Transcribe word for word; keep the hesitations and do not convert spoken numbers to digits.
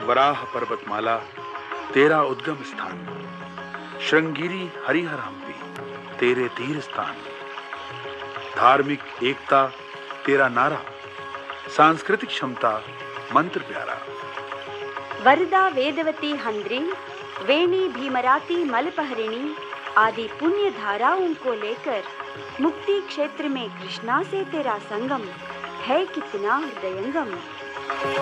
वराह पर्वतमाला तेरा उद्गम स्थान, श्रृंगगिरी हरिहर हम्पी तेरे तीर स्थान। धार्मिक एकता तेरा नारा, सांस्कृतिक क्षमता मंत्र प्यारा। वरदा वेदवती हंद्री, वेणी भीमराती मलपहरिणी आदि पुण्य धाराओं को लेकर मुक्ति क्षेत्र में कृष्णा से तेरा संगम है कितना हृदयंगम।